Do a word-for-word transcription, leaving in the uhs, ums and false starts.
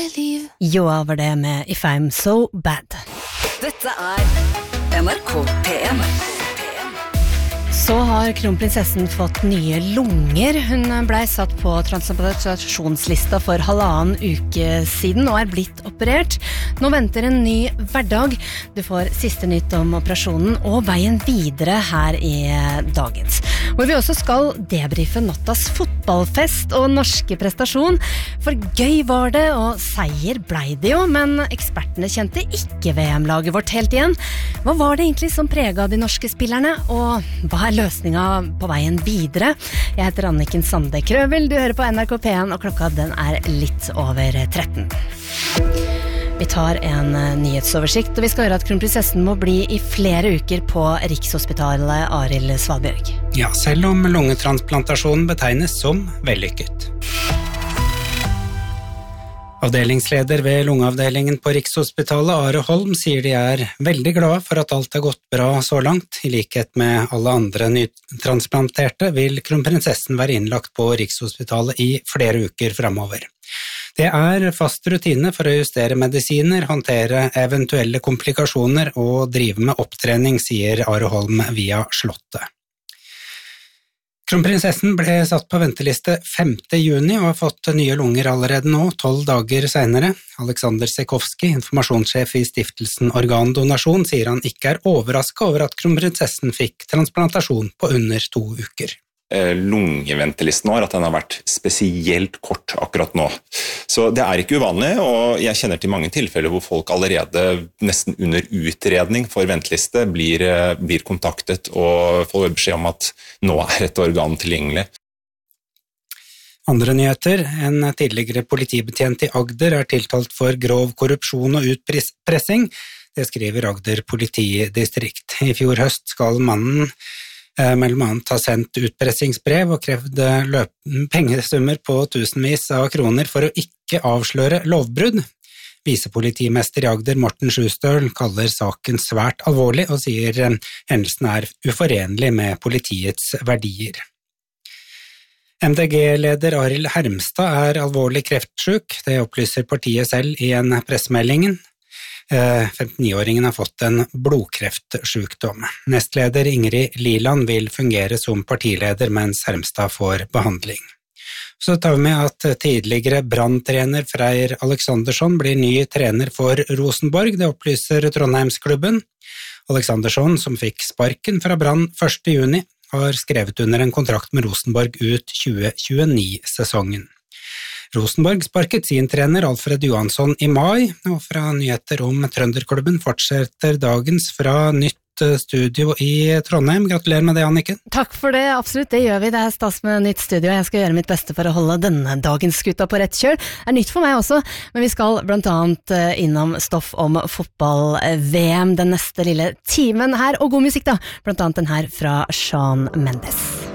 liv. Joa var det med If I'm So Bad. Dette er N R K P M. Så har kronprinsessen fått nye lunger. Hun ble satt på transplantasjonslista for halvannen uke siden og er blitt operert. Nå venter en ny hverdag. Du får siste nytt om operasjonen og veien videre her i dagens. Hvor vi også skal debrife nattas fotballfest og norske prestasjon. For gøy var det, og seier ble det jo, men ekspertene kjente ikke V M-laget vårt helt igjen. Hva var det egentlig som preget de norske spillerne, og hva er løsninga på veien videre? Jeg heter Anniken Sande Krøvel, du hører på N R K P en, og klokka den er litt over tretten. Vi tar en nyhetsoversikt, og vi skal høre at kronprinsessen må bli i flere uker på Rikshospitalet Arild Svalbjørg. Ja, selv om lungetransplantasjonen betegnes som vellykket. Avdelingsleder ved lungeavdelingen på Rikshospitalet, Are Holm, sier de er veldig glade for at alt har gått bra så langt. I likhet med alle andre nytransplanterte vil kronprinsessen være innlagt på Rikshospitalet i flere uker fremover. Det er fast rutine for å justere medisiner, håndtere eventuelle komplikasjoner og drive med opptrening, sier Are Holm via Slottet. Kronprinsessen ble satt på venteliste femte juni og har fått nye lunger allerede nå, tolv dager senere. Alexander Sekowski, informasjonssjef i stiftelsen Organdonasjon, sier han ikke er overrasket over at kronprinsessen fikk transplantasjon på under to uker. Lungeventelisten vår, at den har vært spesielt kort akkurat nå. Så det er ikke uvanlig, og jeg kjenner til mange tilfeller hvor folk allerede nesten under utredning for venteliste blir, blir kontaktet og får beskjed om at nå er et organ tilgjengelig. Andre nyheter. En tidligere politibetjent i Agder er tiltalt for grov korrupsjon og utpressing. Det skriver Agder politidistrikt. I fjor høst skal mannen mellom annet har sendt utpressingsbrev og krevd pengesummer på tusenvis av kroner for å ikke avsløre lovbrudd. Visepolitimester i Agder, Morten Sjustøl, kaller saken svært alvorlig og sier hendelsen er uforenlig med politiets verdier. M D G-leder Arild Hermstad er alvorlig kreftsyk, det opplyser partiet selv i en pressemelding. femtini-åringen har fått en blodkreftsykdom. Nestleder Ingrid Liland vil fungere som partileder mens Hermstad får behandling. Så tar vi med at tidligere Brann-trener Freyr Alexandersson blir ny trener for Rosenborg, det opplyser Trondheimsklubben. Alexandersson, som fikk sparken fra Brann første juni, har skrevet under en kontrakt med Rosenborg ut tjue tjueni-sesongen. Rosenborg sparket sin trener Alfred Johansson i mai, og fra nyheter om Trønderklubben fortsetter dagens fra nytt studio i Trondheim. Gratulerer med det, Anniken. Takk for det, absolutt, det gjør vi. Det er stas med nytt studio, og jeg skal gjøre mitt beste for å holde denne dagens skuta på rett kjøl. Det er nytt for meg også, men vi skal blant annet innom stoff om fotball-V M den neste lille timen her, og god musikk da, blant annet den her fra Shawn Mendes.